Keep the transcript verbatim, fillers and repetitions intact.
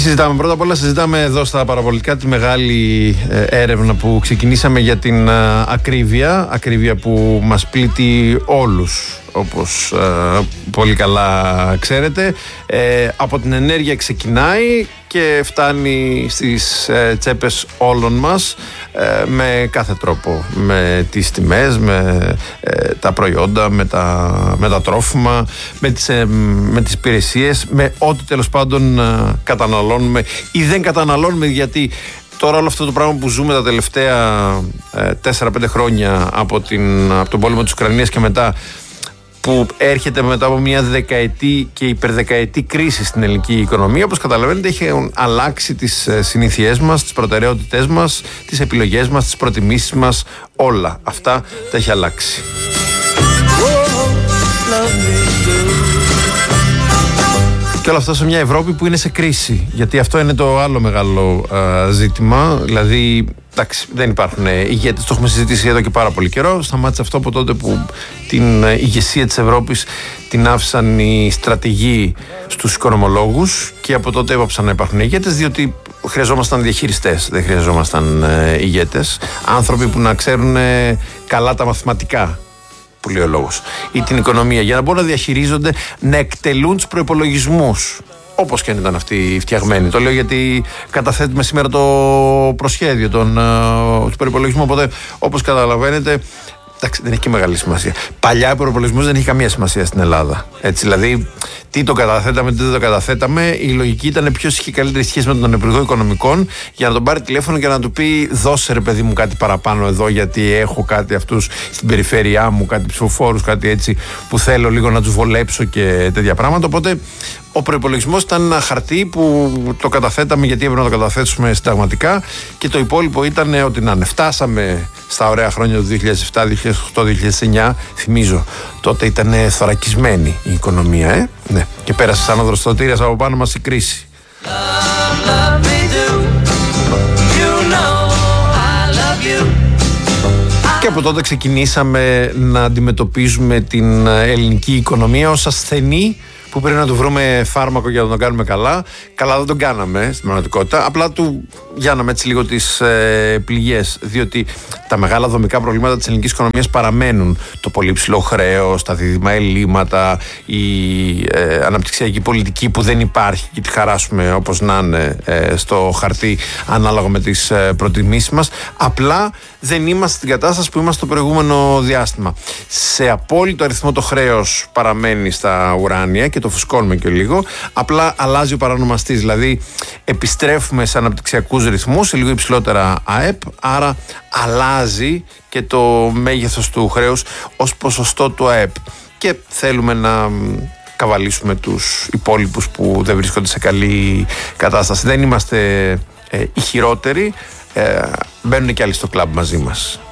Συζητάμε πρώτα απ' όλα, συζητάμε εδώ στα παραπολιτικά τη μεγάλη ε, έρευνα που ξεκινήσαμε για την ε, ακρίβεια, ακρίβεια που μας πλήττει όλους, όπως ε, πολύ καλά ξέρετε. Ε, από την ενέργεια ξεκινάει και φτάνει στις ε, τσέπες όλων μας ε, με κάθε τρόπο, με τις τιμές, με ε, τα προϊόντα, με τα, με τα τρόφιμα, με τις, ε, με τις υπηρεσίες, με ό,τι τέλος πάντων ε, καταναλώνουμε ή δεν καταναλώνουμε, γιατί τώρα όλο αυτό το πράγμα που ζούμε τα τελευταία ε, τέσσερα πέντε χρόνια από, την, από τον πόλεμο της Ουκρανίας και μετά, που έρχεται μετά από μια δεκαετή και υπερδεκαετή κρίση στην ελληνική οικονομία, όπως καταλαβαίνετε έχει αλλάξει τις συνήθειές μας, τις προτεραιότητές μας, τις επιλογές μας, τις προτιμήσεις μας, όλα αυτά τα έχει αλλάξει. Και όλα αυτά σε μια Ευρώπη που είναι σε κρίση, γιατί αυτό είναι το άλλο μεγάλο α, ζήτημα. Δηλαδή, εντάξει, δεν υπάρχουν ηγέτες, το έχουμε συζητήσει εδώ και πάρα πολύ καιρό. Σταμάτησε αυτό από τότε που την ηγεσία της Ευρώπης την άφησαν οι στρατηγοί στους οικονομολόγους, και από τότε έπαψαν να υπάρχουν ηγέτες, διότι χρειαζόμασταν διαχειριστές, δεν χρειαζόμασταν ε, ηγέτες. Άνθρωποι που να ξέρουν ε, καλά τα μαθηματικά, που λέει ο λόγος, ή την οικονομία, για να μπορούν να διαχειρίζονται, να εκτελούν τους προϋπολογισμούς, όπως και αν ήταν αυτοί φτιαγμένοι. Το λέω γιατί καταθέτουμε σήμερα το προσχέδιο των, uh, του προϋπολογισμού, οπότε όπως καταλαβαίνετε, εντάξει, δεν έχει και μεγάλη σημασία. Παλιά ο προϋπολογισμός δεν είχε καμία σημασία στην Ελλάδα. Έτσι, δηλαδή, τι το καταθέταμε, τι δεν το καταθέταμε. Η λογική ήταν ποιος είχε καλύτερη σχέση με τον Υπουργό Οικονομικών, για να τον πάρει τηλέφωνο και να του πει: δώσε ρε παιδί μου κάτι παραπάνω εδώ, γιατί έχω κάτι αυτούς στην περιφέρειά μου, κάτι ψηφοφόρους, κάτι έτσι που θέλω λίγο να τους βολέψω και τέτοια πράγματα. Οπότε ο προϋπολογισμός ήταν ένα χαρτί που το καταθέταμε γιατί έπρεπε να το καταθέσουμε συνταγματικά, και το υπόλοιπο ήταν ότι να φτάσαμε στα ωραία χρόνια του δύο χιλιάδες επτά, δύο χιλιάδες οκτώ, δύο χιλιάδες εννιά. Θυμίζω, τότε ήταν θωρακισμένη η οικονομία, ε? Ναι. Και πέρασε σαν οδροστοτήρας από πάνω μας η κρίση. Και από τότε ξεκινήσαμε να αντιμετωπίζουμε την ελληνική οικονομία ως ασθενή, που πρέπει να του βρούμε φάρμακο για να τον κάνουμε καλά. Καλά δεν τον κάναμε στην πραγματικότητα, απλά του γιάνναμε έτσι λίγο τις ε, πληγές, διότι τα μεγάλα δομικά προβλήματα της ελληνικής οικονομίας παραμένουν. Το πολύ ψηλό χρέος, τα δίδυμα ελλείμματα, η ε, αναπτυξιακή πολιτική που δεν υπάρχει και τη χαράσουμε όπως να είναι ε, στο χαρτί, ανάλογα με τις ε, προτιμήσεις μας. Απλά δεν είμαστε στην κατάσταση που είμαστε το προηγούμενο διάστημα. Σε απόλυτο αριθμό το χρέος παραμένει στα ουράνια και το φουσκώνουμε και λίγο, απλά αλλάζει ο παρανομαστής. Δηλαδή επιστρέφουμε σε αναπτυξιακούς ρυθμούς, σε λίγο υψηλότερα ΑΕΠ, άρα αλλάζει και το μέγεθος του χρέους ως ποσοστό του ΑΕΠ, και θέλουμε να καβαλήσουμε τους υπόλοιπους που δεν βρίσκονται σε καλή κατάσταση. Δεν είμαστε ε, οι χειρότεροι, ε, μπαίνουν και άλλοι στο κλαμπ μαζί μας.